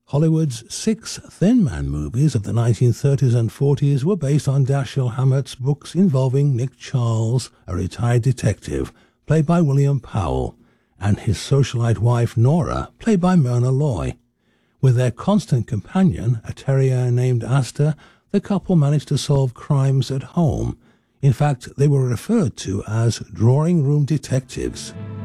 Hollywood's 6 Thin Man movies of the 1930s and 40s were based on Dashiell Hammett's books involving Nick Charles, a retired detective, played by William Powell, and his socialite wife Nora, played by Myrna Loy. With their constant companion, a terrier named Asta, the couple managed to solve crimes at home. In fact, they were referred to as drawing room detectives.